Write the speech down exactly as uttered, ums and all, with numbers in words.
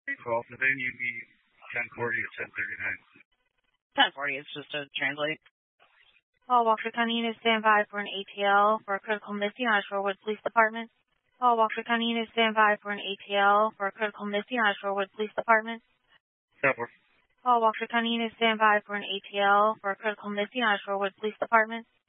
Call for the venue be ten forty at ten thirty-nine. ten forty is just to translate. All Waukesha County units stand by for an A T L for a critical missing on Shorewood Police Department. All Waukesha County units stand by for an A T L for a critical missing on Shorewood Police Department. ten four. All Waukesha County units stand by for an A T L for a critical missing on Shorewood Police Department.